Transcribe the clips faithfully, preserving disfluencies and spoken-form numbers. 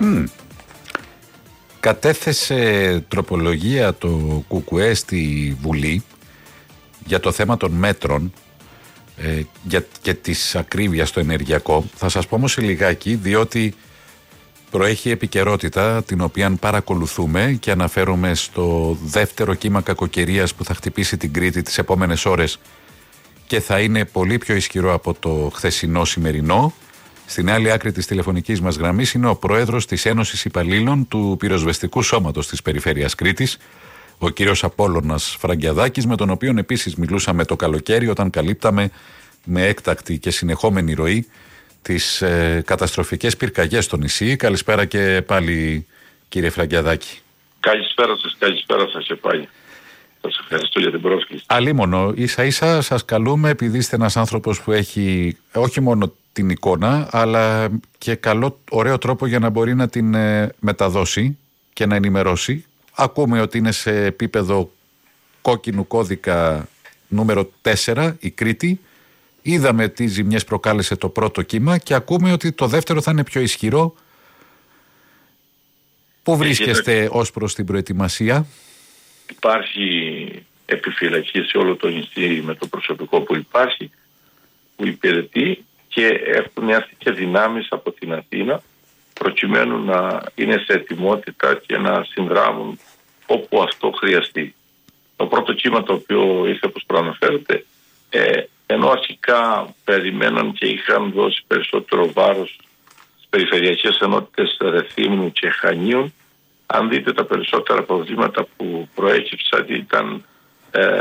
Mm. Κατέθεσε τροπολογία το ΚΚΕ στη Βουλή για το θέμα των μέτρων ε, για, και της ακρίβειας στο ενεργειακό. Θα σας πω όμως σε λιγάκι, διότι προέχει επικαιρότητα την οποία παρακολουθούμε και αναφέρομαι στο δεύτερο κύμα κακοκαιρίας που θα χτυπήσει την Κρήτη τις επόμενες ώρες και θα είναι πολύ πιο ισχυρό από το χθεσινό σημερινό. Στην άλλη άκρη της τηλεφωνικής μας γραμμής είναι ο πρόεδρος της Ένωσης Υπαλλήλων του Πυροσβεστικού Σώματος της Περιφέρειας Κρήτης, ο κύριος Απόλλωνας Φραγκιαδάκης, με τον οποίο επίσης μιλούσαμε το καλοκαίρι όταν καλύπταμε με έκτακτη και συνεχόμενη ροή τις ε, καταστροφικές πυρκαγιές στο νησί. Καλησπέρα και πάλι, κύριε Φραγκιαδάκη. Καλησπέρα σας, καλησπέρα σας και πάλι. Σας ευχαριστώ για την πρόσκληση. Αλίμονο, ίσα ίσα σας καλούμε επειδή είστε ένας άνθρωπος που έχει όχι μόνο την εικόνα αλλά και καλό, ωραίο τρόπο για να μπορεί να την ε, μεταδώσει και να ενημερώσει. Ακούμε ότι είναι σε επίπεδο κόκκινου κώδικα νούμερο τέσσερα η Κρήτη. Είδαμε τι ζημιές προκάλεσε το πρώτο κύμα και ακούμε ότι το δεύτερο θα είναι πιο ισχυρό. Πού βρίσκεστε ως προς την προετοιμασία? Υπάρχει επιφυλακή σε όλο το νησί με το προσωπικό που υπάρχει, που υπηρετεί, και έχουν έρθει και δυνάμεις από την Αθήνα προκειμένου να είναι σε ετοιμότητα και να συνδράμουν όπου αυτό χρειαστεί. Το πρώτο κύμα το οποίο ήρθε, όπως προαναφέρεται, ε, ενώ αρχικά περιμέναν και είχαν δώσει περισσότερο βάρος στις περιφερειακές ενότητες Ρεθύμνου και Χανίων, αν δείτε τα περισσότερα προβλήματα που προέκυψαν ήταν ε,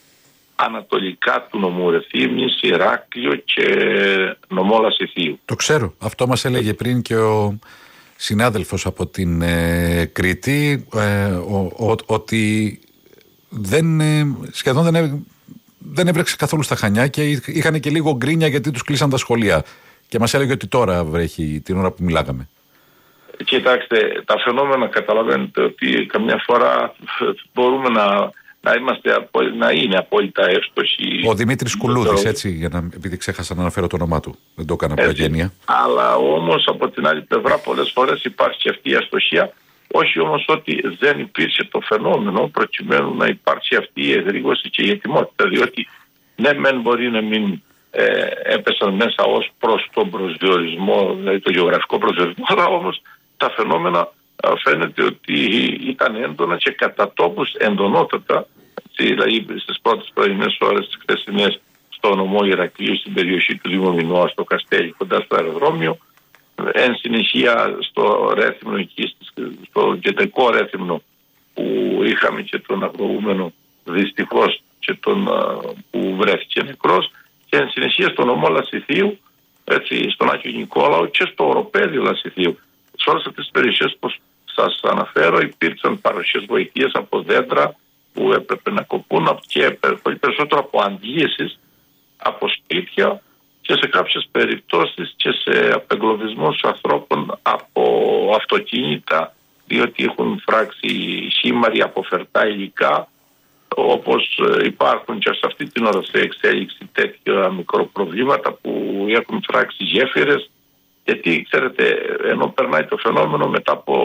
ανατολικά του νομού Ρεθύμνης, Ηράκλειο και νομό Λασιθίου. Το ξέρω. Αυτό μας έλεγε πριν και ο συνάδελφος από την ε, Κρήτη, ε, ο, ο, ότι δεν, ε, σχεδόν δεν, έ, δεν έβρεξε καθόλου στα Χανιά και είχαν και λίγο γκρίνια γιατί τους κλείσαν τα σχολεία. Και μας έλεγε ότι τώρα βρέχει την ώρα που μιλάγαμε. Κοιτάξτε, τα φαινόμενα καταλαβαίνετε ότι καμιά φορά μπορούμε να, να, είμαστε, να είναι απόλυτα εύστοχοι. Ο Δημήτρης Κουλούδης, έτσι, για να, επειδή ξέχασα να αναφέρω το όνομά του. Δεν το έκανα προγένεια. Αλλά όμως από την άλλη πλευρά πολλές φορές υπάρχει και αυτή η αστοχία. Όχι όμως ότι δεν υπήρξε το φαινόμενο προκειμένου να υπάρξει αυτή η εγρήγορση και η ετοιμότητα. Διότι ναι, μεν μπορεί να μην ε, έπεσαν μέσα ως προς τον προσδιορισμό, δηλαδή το γεωγραφικό προσδιορισμό, αλλά όμως τα φαινόμενα φαίνεται ότι ήταν έντονα και κατά τόπους εντονότατα, δηλαδή στις πρώτες πρωινές ώρες της χθεσινές στο νομό Ηρακλείου, στην περιοχή του Δήμου Μινώα, στο Καστέλι, κοντά στο αεροδρόμιο, εν συνεχεία στο Ρέθυμνο, εκεί στο κεντρικό Ρέθυμνο που είχαμε και τον αγνοούμενο δυστυχώς και τον που βρέθηκε νεκρός, και εν συνεχεία στο νομό Λασιθίου, έτσι, στον Άκιο Νικόλαο και στο οροπέδιο Λασιθίου. Σε όλες αυτές τις περιοχές που σας αναφέρω υπήρξαν παροχές βοηθείας από δέντρα που έπρεπε να κοπούν και πολύ περισσότερο από αντλήσεις, από σπίτια και σε κάποιες περιπτώσεις και σε απεγκλωβισμούς ανθρώπων από αυτοκίνητα, διότι έχουν φράξει σήμαροι από φερτά υλικά, όπως υπάρχουν και σε αυτή την ώρα σε εξέλιξη τέτοια μικροπροβλήματα που έχουν φράξει γέφυρες. Γιατί ξέρετε, ενώ περνάει το φαινόμενο, μετά από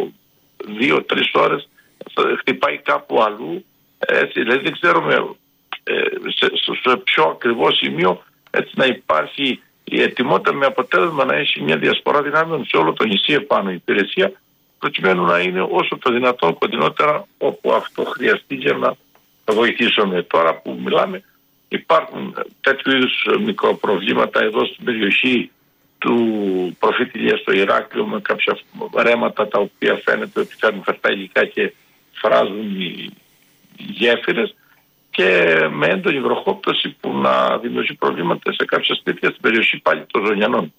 δύο-τρεις ώρες χτυπάει κάπου αλλού. Έτσι, δηλαδή δεν ξέρουμε ε, σε, σε ποιο ακριβώς σημείο έτσι να υπάρχει η ετοιμότητα, με αποτέλεσμα να έχει μια διασπορά δυνάμεων σε όλο το νησί επάνω η υπηρεσία, προκειμένου να είναι όσο το δυνατόν κοντινότερα όπου αυτό χρειαστεί για να βοηθήσουμε. Τώρα που μιλάμε υπάρχουν τέτοιου είδους μικροπροβλήματα εδώ στην περιοχή του Προφήτηλια στο Ηράκλειο, με κάποια ρέματα τα οποία φαίνεται ότι φέρνουν φερτά υλικά και φράζουν οι γέφυρες, και με έντονη βροχόπτωση που να δημιουργεί προβλήματα σε κάποια σπίτια στην περιοχή πάλι των Ζωνιανών.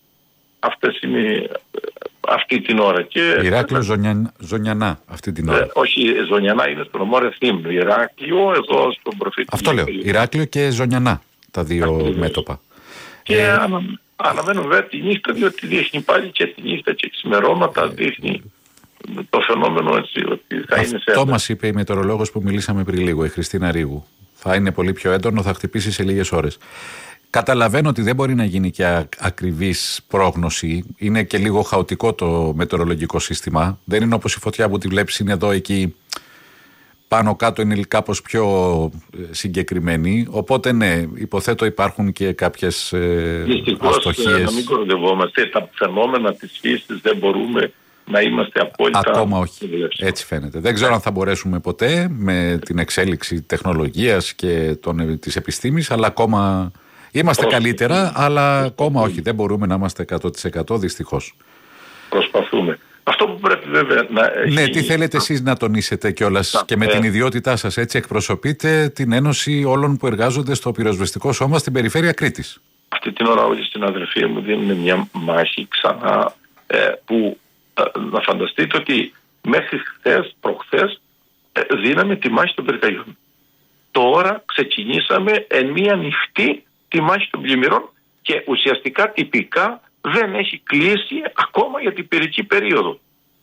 Αυτές είναι αυτή την ώρα. Και Ηράκλειο Ζωνια... Ζωνιανά αυτή την ώρα. Ε, όχι, Ζωνιανά είναι στο νομό Ρεθύμνου. Ηράκλειο εδώ στον Προφήτηλια. Αυτό λέω. Ηράκλειο και Ζωνιανά, τα δύο Ακριβώς. μέτωπα. Και ε... ανα... αναμένουν βέβαια τη νύχτα, διότι δείχνει πάλι και τη νύχτα και ξημερώματα, δείχνει το φαινόμενο έτσι ότι θα Αυτό είναι σε... Αυτό μας είπε η μετεωρολόγος που μιλήσαμε πριν λίγο, η Χριστίνα Ρίγου. Θα είναι πολύ πιο έντονο, θα χτυπήσει σε λίγες ώρες. Καταλαβαίνω ότι δεν μπορεί να γίνει και α, ακριβής πρόγνωση. Είναι και λίγο χαοτικό το μετεωρολογικό σύστημα. Δεν είναι όπως η φωτιά που τη βλέπεις είναι εδώ, εκεί. Πάνω κάτω είναι κάπως πιο συγκεκριμένη. Οπότε ναι, υποθέτω υπάρχουν και κάποιες ε, δυστυχώς, αστοχίες. Να μην κοροϊδευόμαστε. Τα φαινόμενα της φύσης δεν μπορούμε να είμαστε απόλυτα. Ακόμα όχι. Έτσι φαίνεται. Δεν ξέρω αν θα μπορέσουμε ποτέ με την εξέλιξη τεχνολογίας και των, της επιστήμης, αλλά ακόμα είμαστε Πώς, καλύτερα, αλλά ακόμα όχι. Δεν μπορούμε να είμαστε εκατό τοις εκατό δυστυχώς. Προσπαθούμε. Αυτό που πρέπει βέβαια να... Ναι, τι θέλετε εσείς να τονίσετε κιόλας και με την ιδιότητά σας, έτσι εκπροσωπείτε την Ένωση όλων που εργάζονται στο πυροσβεστικό σώμα στην περιφέρεια Κρήτης. Αυτή την ώρα όλοι στην αδερφή μου δίνουν μια μάχη ξανά ε, που ε, να φανταστείτε ότι μέχρι χθες, προχθές ε, δίναμε τη μάχη των πυρκαγιών. Τώρα ξεκινήσαμε εν μία νυχτή τη μάχη των πλημμυρών και ουσιαστικά τυπικά δεν έχει κλείσει ακόμα για την πυρική περίοδο.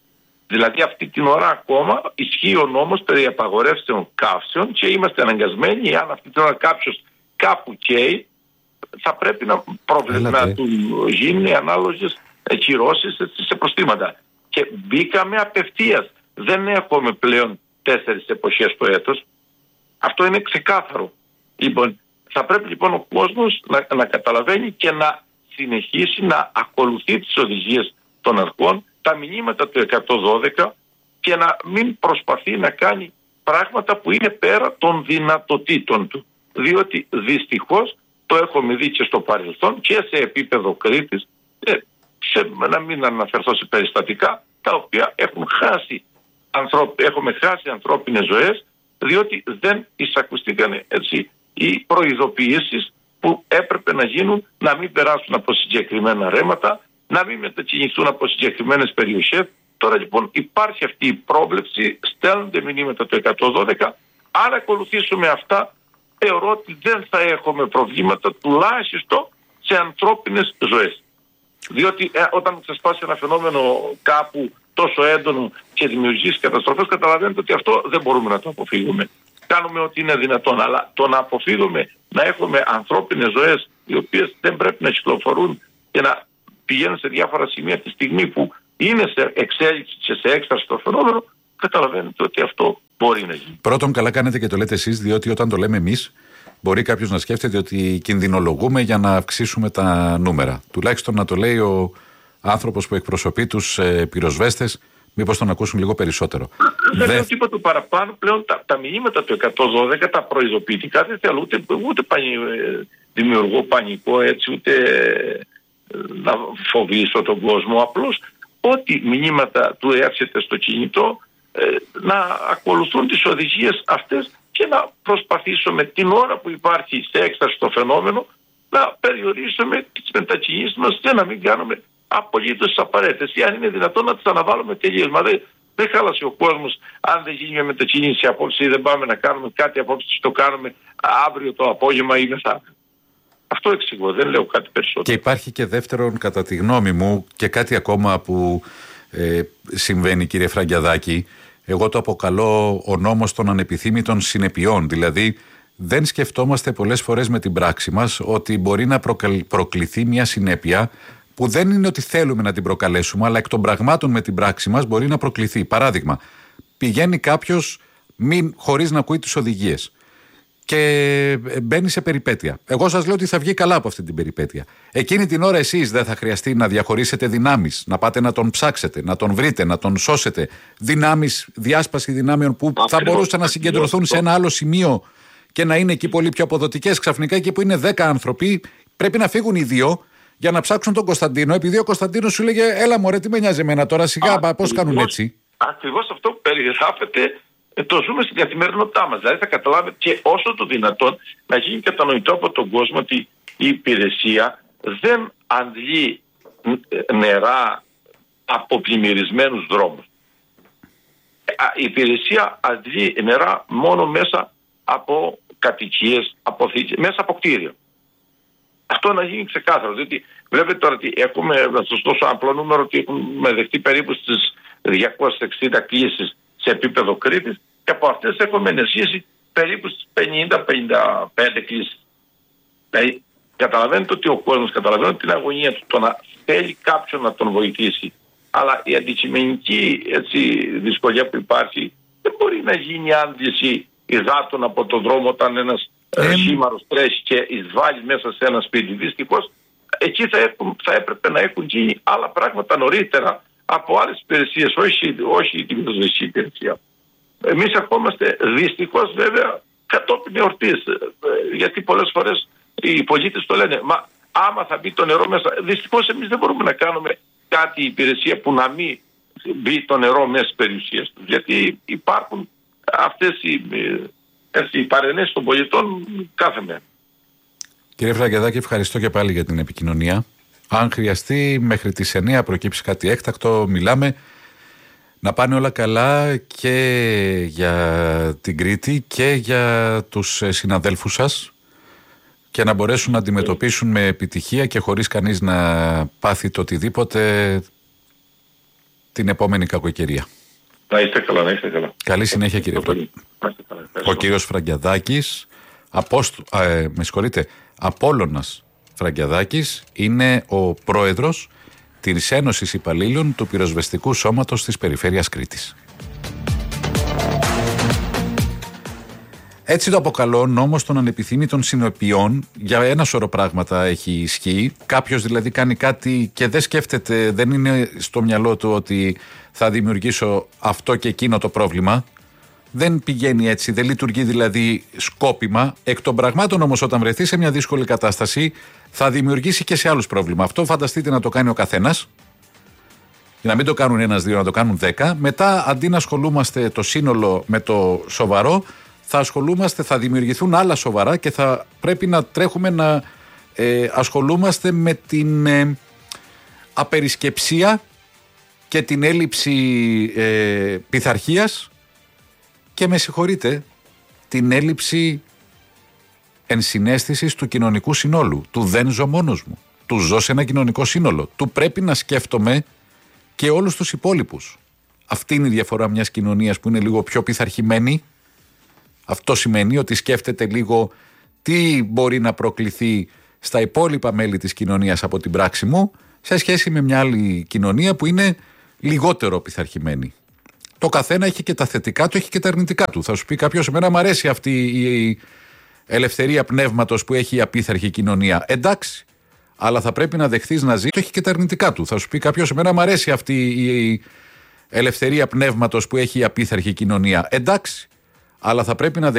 Δηλαδή αυτή την ώρα ακόμα ισχύει ο νόμος περί απαγορεύσεων καύσεων και είμαστε αναγκασμένοι, αν αυτή την ώρα κάποιος κάπου καίει, θα πρέπει να, προβλε... να του γίνει ανάλογες κυρώσεις σε προστήματα. Και μπήκαμε απευθείας. Δεν έχουμε πλέον τέσσερις εποχές το έτος. Αυτό είναι ξεκάθαρο. Λοιπόν, θα πρέπει λοιπόν ο κόσμος να, να καταλαβαίνει και να συνεχίσει να ακολουθεί τις οδηγίες των αρχών, τα μηνύματα του εκατόν δώδεκα και να μην προσπαθεί να κάνει πράγματα που είναι πέρα των δυνατοτήτων του. Διότι δυστυχώς το έχουμε δει και στο παρελθόν και σε επίπεδο Κρήτης, ε, σε, να μην αναφερθώ σε περιστατικά, τα οποία έχουν χάσει, ανθρώπ, έχουμε χάσει ανθρώπινες ζωές, διότι δεν εισακουστήκαν έτσι οι προειδοποιήσεις που έπρεπε να γίνουν, να μην περάσουν από συγκεκριμένα ρέματα, να μην μετακινηθούν από συγκεκριμένες περιοχές. Τώρα λοιπόν υπάρχει αυτή η πρόβλεψη, στέλνονται μηνύματα το εκατόν δώδεκα. Αν ακολουθήσουμε αυτά, θεωρώ ότι δεν θα έχουμε προβλήματα, τουλάχιστον σε ανθρώπινες ζωές. Διότι ε, όταν ξεσπάσει ένα φαινόμενο κάπου τόσο έντονο και δημιουργήσει καταστροφές, καταλαβαίνετε ότι αυτό δεν μπορούμε να το αποφύγουμε. Κάνουμε ό,τι είναι δυνατόν, αλλά το να αποφύγουμε να έχουμε ανθρώπινες ζωές οι οποίες δεν πρέπει να κυκλοφορούν και να πηγαίνουν σε διάφορα σημεία τη στιγμή που είναι σε εξέλιξη και σε έκσταση το φαινόμενο, καταλαβαίνετε ότι αυτό μπορεί να γίνει. Πρώτον, καλά κάνετε και το λέτε εσείς, διότι όταν το λέμε εμείς, μπορεί κάποιος να σκέφτεται ότι κινδυνολογούμε για να αυξήσουμε τα νούμερα. Τουλάχιστον να το λέει ο άνθρωπος που εκπροσωπεί τους ε, πυροσβέστες, μήπως τον ακούσουν λίγο περισσότερο. Δεν λέω τίποτα παραπάνω. Πλέον τα, τα μηνύματα του εκατόν δώδεκα, τα προειδοποιητικά, δεν θέλω ούτε, ούτε πανι, δημιουργώ πανικό έτσι, ούτε να φοβήσω τον κόσμο. Απλώς ό,τι μηνύματα του έρχεται στο κινητό ε, να ακολουθούν τις οδηγίες αυτές και να προσπαθήσουμε την ώρα που υπάρχει σε έκσταση το φαινόμενο να περιορίσουμε τις μετακινήσεις μας και να μην κάνουμε απολύτως τις απαραίτητες. Ή αν είναι δυνατόν να τις αναβάλουμε τελείως. Μα δεν, δεν χάλασε ο κόσμος αν δεν γίνει μια μετακίνηση απόψε ή δεν πάμε να κάνουμε κάτι απόψε, το κάνουμε αύριο το απόγευμα ή μεθαύριο. Αυτό εξηγώ, δεν λέω κάτι περισσότερο. Και υπάρχει και δεύτερον, κατά τη γνώμη μου, και κάτι ακόμα που ε, συμβαίνει, κύριε Φραγκιαδάκη. Εγώ το αποκαλώ ο νόμος των ανεπιθύμητων συνεπειών. Δηλαδή, δεν σκεφτόμαστε πολλές φορές με την πράξη μας ότι μπορεί να προκληθεί μια συνέπεια που δεν είναι ότι θέλουμε να την προκαλέσουμε, αλλά εκ των πραγμάτων με την πράξη μας μπορεί να προκληθεί. Παράδειγμα, πηγαίνει κάποιος χωρίς να ακούει τις οδηγίες και μπαίνει σε περιπέτεια. Εγώ σας λέω ότι θα βγει καλά από αυτή την περιπέτεια. Εκείνη την ώρα εσείς δεν θα χρειαστεί να διαχωρίσετε δυνάμεις, να πάτε να τον ψάξετε, να τον βρείτε, να τον σώσετε. Δυνάμεις, διάσπαση δυνάμεων που θα μπορούσαν να συγκεντρωθούν σε ένα άλλο σημείο και να είναι εκεί πολύ πιο αποδοτικές. Ξαφνικά εκεί που είναι δέκα άνθρωποι, πρέπει να φύγουν οι δύο για να ψάξουν τον Κωνσταντίνο, επειδή ο Κωνσταντίνος σου λέγε έλα μωρέ, τι με νοιάζει εμένα τώρα, σιγά, πώς κάνουν έτσι. Ακριβώς αυτό που περιγράφεται το ζούμε στην καθημερινότητά μας. Δηλαδή θα καταλάβετε και όσο το δυνατόν να γίνει κατανοητό από τον κόσμο ότι η υπηρεσία δεν αντλεί νερά από πλημμυρισμένους δρόμους. Η υπηρεσία αντλεί νερά μόνο μέσα από κατοικίες, από θήκες, μέσα από κτίριο. Αυτό να γίνει ξεκάθαρο, διότι βλέπετε τώρα ότι έχουμε, να σας δώσω απλό νούμερο, ότι έχουμε δεχτεί περίπου στις διακόσιες εξήντα κλήσεις σε επίπεδο Κρήτης και από αυτές έχουμε ενεργήσει περίπου στις πενήντα με πενήντα πέντε κλήσεις. Δηλαδή Καταλαβαίνετε ότι ο κόσμος, καταλαβαίνετε την αγωνία του, το να θέλει κάποιον να τον βοηθήσει. Αλλά η αντικειμενική έτσι, δυσκολία που υπάρχει δεν μπορεί να γίνει άντληση υδάτων από τον δρόμο όταν ένας ε, σήμαρος τρέχει και εισβάλλει μέσα σε ένα σπίτι. Δυστυχώς εκεί θα, έχουν, θα έπρεπε να έχουν γίνει άλλα πράγματα νωρίτερα από άλλες υπηρεσίες, όχι, όχι την πυροσβεστική υπηρεσία. Εμείς ερχόμαστε δυστυχώς βέβαια κατόπιν εορτής, γιατί πολλές φορές οι πολίτες το λένε, μα άμα θα μπει το νερό μέσα, δυστυχώς εμείς δεν μπορούμε να κάνουμε κάτι η υπηρεσία που να μην μπει το νερό μέσα στις περιουσίες τους, γιατί υπάρχουν αυτές οι, οι παρενέσεις των πολιτών κάθε μέρα. Κύριε Φραγκεδάκη, ευχαριστώ και πάλι για την επικοινωνία. Αν χρειαστεί μέχρι τις εννιά προκύψει κάτι έκτακτο, μιλάμε. Να πάνε όλα καλά και για την Κρήτη και για τους συναδέλφους σας και να μπορέσουν να αντιμετωπίσουν με επιτυχία και χωρίς κανείς να πάθει το οτιδήποτε την επόμενη κακοκαιρία. Να είστε καλά, να είστε καλά. Καλή συνέχεια, κύριε Φραγκεδάκη. Ο κύριος Φραγκεδάκης, απόστου, α, ε, με συγχωρείτε, Απόλλωνας Φραγκεδάκης, είναι ο πρόεδρος της Ένωσης Υπαλλήλων του Πυροσβεστικού Σώματος της Περιφέρειας Κρήτης. Έτσι το αποκαλώ νόμος των ανεπιθύμητων συνοπιών. Για ένα σωρό πράγματα έχει ισχύει. Κάποιος δηλαδή κάνει κάτι και δεν σκέφτεται, δεν είναι στο μυαλό του ότι θα δημιουργήσω αυτό και εκείνο το πρόβλημα. Δεν πηγαίνει έτσι, δεν λειτουργεί δηλαδή σκόπιμα. Εκ των πραγμάτων όμως, όταν βρεθεί σε μια δύσκολη κατάσταση, θα δημιουργήσει και σε άλλους πρόβλημα. Αυτό φανταστείτε να το κάνει ο καθένας. Για να μην το κάνουν ένας, δύο, να το κάνουν δέκα. Μετά, αντί να ασχολούμαστε το σύνολο με το σοβαρό, θα ασχολούμαστε, θα δημιουργηθούν άλλα σοβαρά και θα πρέπει να τρέχουμε να ε, ασχολούμαστε με την ε, απερισκεψία και την έλλειψη ε, πειθαρχίας και, με συγχωρείτε, την έλλειψη ενσυναίσθησης του κοινωνικού συνόλου. Του δεν ζω μόνος μου. Του ζω σε ένα κοινωνικό σύνολο. Του πρέπει να σκέφτομαι και όλους τους υπόλοιπους. Αυτή είναι η διαφορά μιας κοινωνίας που είναι λίγο πιο πειθαρχημένη. Αυτό σημαίνει ότι σκέφτεται λίγο τι μπορεί να προκληθεί στα υπόλοιπα μέλη της κοινωνίας από την πράξη μου, σε σχέση με μια άλλη κοινωνία που είναι λιγότερο πειθαρχημένη. Το καθένα έχει και τα θετικά του, έχει και τα αρνητικά του. Θα σου πει κάποιος, εμένα μου αρέσει αυτή η ελευθερία πνεύματος που έχει η απίθαρχη κοινωνία. Εντάξει, αλλά θα πρέπει να δεχθείς να ζει. Το έχει και τα αρνητικά του. Θα σου πει κάποιος, εμένα μου αρέσει αυτή η ελευθερία πνεύματος που έχει η απίθαρχη κοινωνία. Εντάξει, αλλά θα πρέπει να